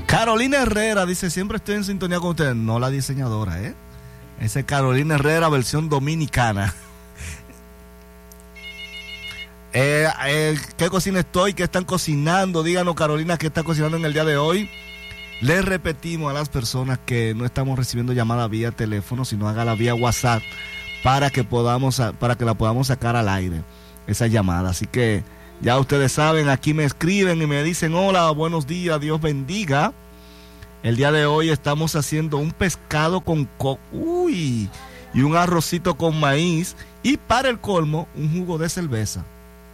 Carolina Herrera dice, siempre estoy en sintonía con ustedes. No la diseñadora, Esa es Carolina Herrera, versión dominicana. ¿Qué cocina estoy? ¿Qué están cocinando? Díganos, Carolina, ¿qué está cocinando en el día de hoy? Les repetimos a las personas que no estamos recibiendo llamada vía teléfono, sino hágala vía WhatsApp para que la podamos sacar al aire, esa llamada. Así que ya ustedes saben, aquí me escriben y me dicen, hola, buenos días, Dios bendiga. El día de hoy estamos haciendo un pescado con y un arrocito con maíz, y para el colmo, un jugo de cerveza.